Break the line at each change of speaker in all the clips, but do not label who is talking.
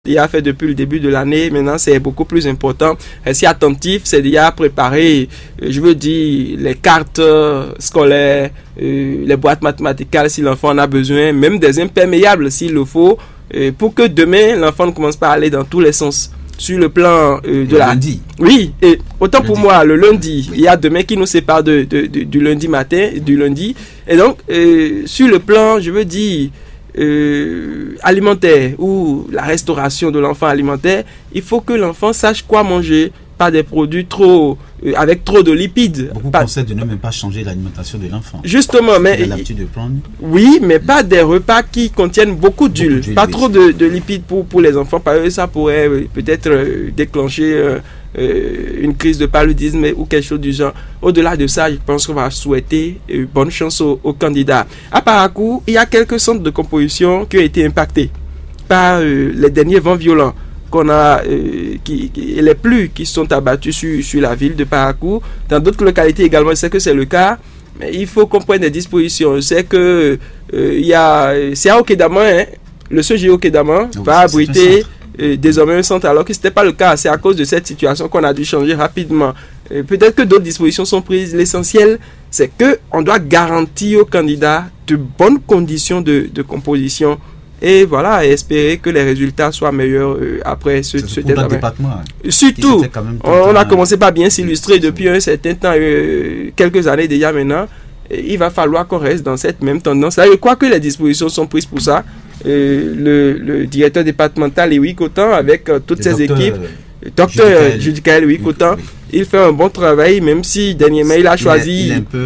déjà fait depuis le début de l'année. Maintenant, c'est beaucoup plus important. Rester attentif, c'est déjà préparer, je veux dire, les cartes scolaires, les boîtes mathématicales si l'enfant en a besoin, même des imperméables s'il le faut, pour que demain, l'enfant ne commence pas à aller dans tous les sens. Sur le plan de la...
lundi.
Oui, et autant pour moi, le lundi, oui. Il y a demain qui nous sépare du lundi matin, du lundi. Et donc, sur le plan, je veux dire, alimentaire ou la restauration de l'enfant alimentaire, il faut que l'enfant sache quoi manger, pas des produits avec trop de lipides.
Beaucoup conseillent de ne même pas changer l'alimentation de l'enfant.
Justement, mais
il a l'habitude de prendre.
Oui, mais pas des repas qui contiennent beaucoup d'huile, pas trop de lipides pour les enfants, parce que ça pourrait peut-être déclencher une crise de paludisme ou quelque chose du genre. Au-delà de ça, je pense qu'on va souhaiter bonne chance aux candidats. À Parakou, il y a quelques centres de composition qui ont été impactés par les derniers vents violents qu'on a, les pluies qui sont abattues sur la ville de Parakou. Dans d'autres localités également, je sais que c'est le cas, mais il faut qu'on prenne des dispositions. Je sais que c'est à Okédama, le CGI Okédama va abriter désormais un centre, alors que ce n'était pas le cas. C'est à cause de cette situation qu'on a dû changer rapidement. Peut-être que d'autres dispositions sont prises. L'essentiel, c'est qu'on doit garantir aux candidats de bonnes conditions de composition. Et voilà, espérer que les résultats soient meilleurs après ce
département.
Surtout, on a commencé par bien s'illustrer depuis un certain temps, quelques années déjà maintenant. Il va falloir qu'on reste dans cette même tendance. Je crois que les dispositions sont prises pour ça. Le directeur départemental, Louis Cotan, avec toutes ses équipes, docteur Judicaël Louis Cotan, il fait un bon travail, même si dernièrement il a choisi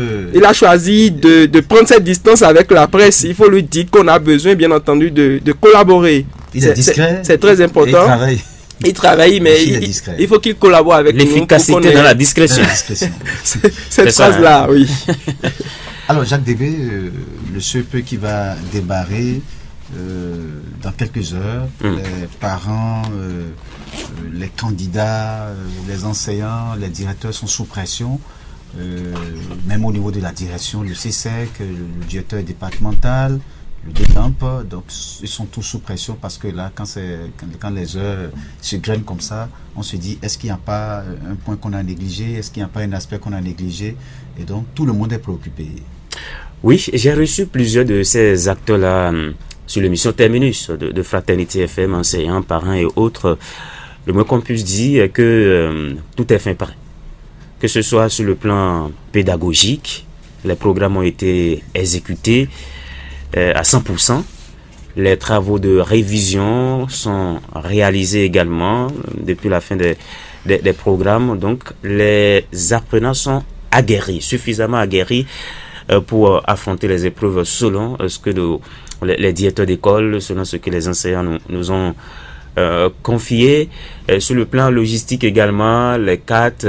de prendre cette distance avec la presse. Il faut lui dire qu'on a besoin, bien entendu, de collaborer.
Il est discret.
C'est très important. Il travaille, mais il faut qu'il collabore avec nous.
L'efficacité dans la discrétion.
Cette phrase-là, oui.
Alors, Jacques Débé, le CEP qui va démarrer dans quelques heures, les parents, les candidats, les enseignants, les directeurs sont sous pression, même au niveau de la direction, le CSEC, le directeur départemental, le DENAMP, donc ils sont tous sous pression parce que là, quand les heures se grainent comme ça, on se dit, est-ce qu'il n'y a pas un point qu'on a négligé, est-ce qu'il n'y a pas un aspect qu'on a négligé, et donc tout le monde est préoccupé.
Oui, j'ai reçu plusieurs de ces acteurs-là sur l'émission Terminus de Fraternité FM, enseignants, parents et autres. Le moins qu'on puisse dire est que tout est fin prêt. Que ce soit sur le plan pédagogique, les programmes ont été exécutés à 100%. Les travaux de révision sont réalisés également depuis la fin des programmes. Donc, les apprenants sont aguerris, suffisamment aguerris pour affronter les épreuves selon ce que les directeurs d'école, selon ce que les enseignants nous ont confié. Sur le plan logistique également, les cartes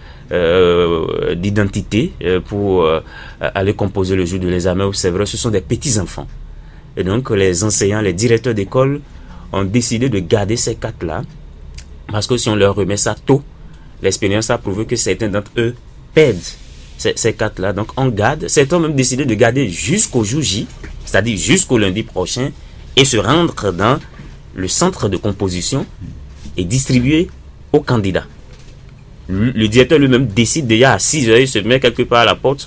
d'identité pour aller composer le jour de l'examen. C'est vrai, ce sont des petits enfants. Et donc, les enseignants, les directeurs d'école ont décidé de garder ces cartes-là parce que si on leur remet ça tôt, l'expérience a prouvé que certains d'entre eux perdent ces cartes-là. Donc, on garde. Certains ont même décidé de garder jusqu'au jour J, c'est-à-dire jusqu'au lundi prochain, et se rendre dans le centre de composition et distribuer aux candidats. Le directeur lui-même décide déjà à 6 heures, il se met quelque part à la porte,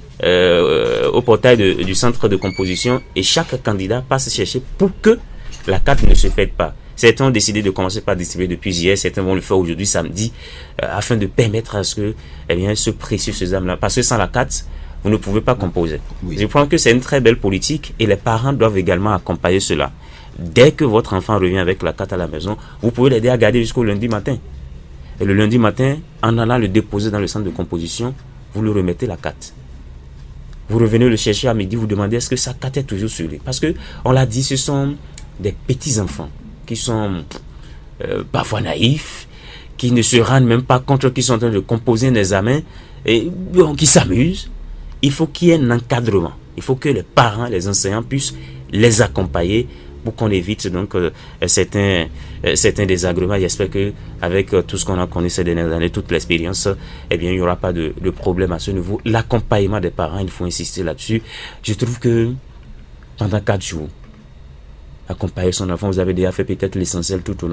au portail du centre de composition, et chaque candidat passe chercher pour que la carte ne se perde pas. Certains ont décidé de commencer par distribuer depuis hier, certains vont le faire aujourd'hui samedi, afin de permettre à ce que ce précieux sésame-là, parce que sans la carte, vous ne pouvez pas composer. Oui. Je pense que c'est une très belle politique et les parents doivent également accompagner cela. Dès que votre enfant revient avec la carte à la maison, vous pouvez l'aider à garder jusqu'au lundi matin. Et le lundi matin, en allant le déposer dans le centre de composition, vous lui remettez la carte. Vous revenez le chercher à midi, vous demandez est-ce que sa carte est toujours sur lui. Parce que, on l'a dit, ce sont des petits enfants qui sont parfois naïfs, qui ne se rendent même pas compte qu'ils sont en train de composer un examen et qui s'amusent. Il faut qu'il y ait un encadrement. Il faut que les parents, les enseignants puissent les accompagner pour qu'on évite donc certains désagréments. J'espère qu'avec tout ce qu'on a connu ces dernières années, toute l'expérience, il n'y aura pas de problème à ce niveau. L'accompagnement des parents, il faut insister là-dessus. Je trouve que pendant 4 jours, accompagner son enfant. Vous avez déjà fait peut-être l'essentiel tout au long